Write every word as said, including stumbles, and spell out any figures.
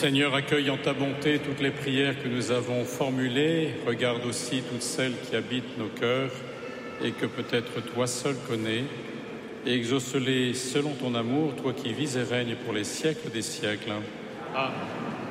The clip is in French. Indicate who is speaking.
Speaker 1: Seigneur, accueille en ta bonté toutes les prières que nous avons formulées. Regarde aussi toutes celles qui habitent nos cœurs et que peut-être toi seul connais. Et exauce-les selon ton amour, toi qui vis et règnes pour les siècles des siècles. Amen.